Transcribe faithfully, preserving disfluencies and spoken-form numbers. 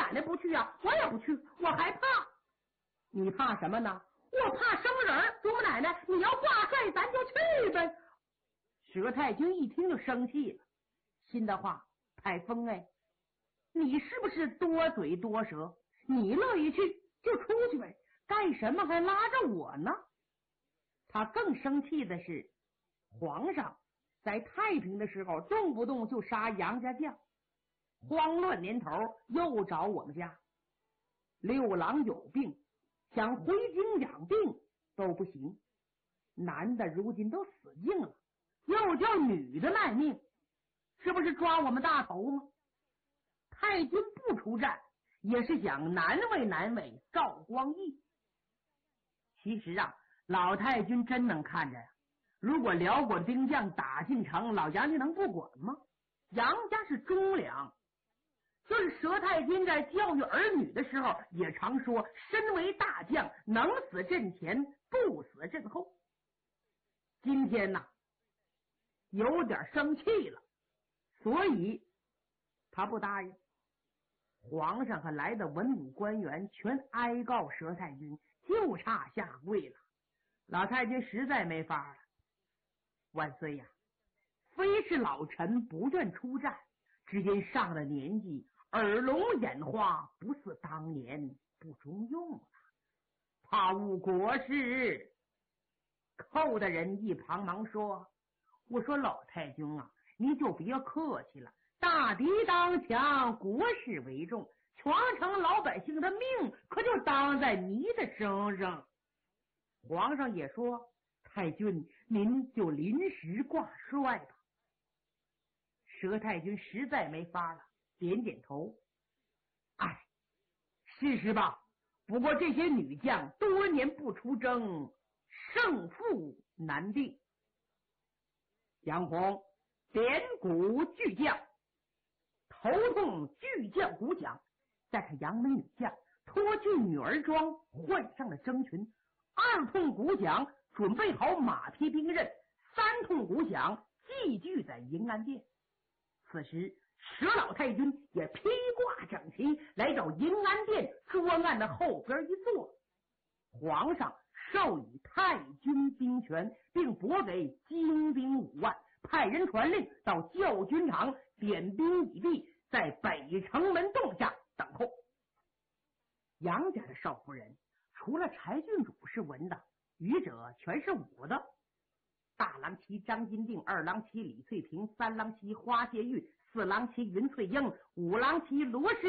奶奶不去啊，我也不去，我还怕。你怕什么呢？我怕生人。祖母奶奶，你要挂帅，咱就去呗。佘太君一听就生气了，心的话，太风哎，你是不是多嘴多舌？你乐意去就出去呗，干什么还拉着我呢？他更生气的是，皇上在太平的时候动不动就杀杨家将，慌乱年头又找我们家，六郎有病，想回京养病都不行，男的如今都死尽了，又叫女的卖命，是不是抓我们大头吗？太君不出战，也是想难为难为赵光义。其实啊，老太君真能看着呀、啊，如果辽国兵将打进城，老杨家能不管吗？杨家是忠良，就是佘太君在教育儿女的时候也常说，身为大将，能死阵前，不死阵后。今天呢、啊，有点生气了，所以他不答应。皇上和来的文武官员全哀告佘太君，就差下跪了。老太君实在没法了，万岁呀，非是老臣不愿出战，只因上了年纪，耳聋眼花，不似当年不中用了，怕误国事。寇的人一旁忙说，我说老太君啊，你就别客气了，大敌当强，国事为重，全城老百姓的命可就当在你的身上。皇上也说，太君您就临时挂帅吧。佘太君实在没法了，点点头，哎，试试吧。不过这些女将多年不出征，胜负难定。杨洪点鼓巨将，头痛巨将鼓响。再看杨门女将脱去女儿装，换上了征裙，二通鼓响，准备好马匹兵刃，三通鼓响，寄居在迎安殿。此时佘老太君也披挂整齐，来到迎安殿桌案的后边一坐。皇上授以太君兵权，并拨给精兵五万，派人传令到教军场点兵已毕，在北城门洞下等候。杨家的少夫人除了柴郡主是文的，余者全是武的。大郎妻张金定，二郎妻李翠萍，三郎妻花谢玉，四郎妻云翠英，五郎妻罗氏